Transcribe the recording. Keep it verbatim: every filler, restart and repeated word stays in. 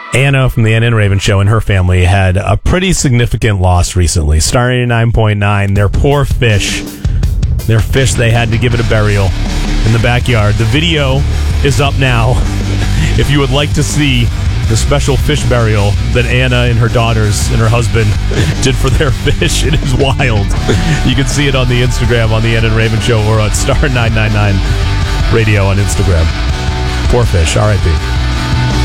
Anna from the Anna and Raven Show and her family had a pretty significant loss recently. Star eighty-nine point nine, their poor fish, their fish, they had to give it a burial in the backyard. The video is up now. If you would like to see the special fish burial that Anna and her daughters and her husband did for their fish, it is wild. You can see it on the Instagram, on the Anna and Raven Show, or on Star nine ninety-nine Radio on Instagram. Poor fish, R I P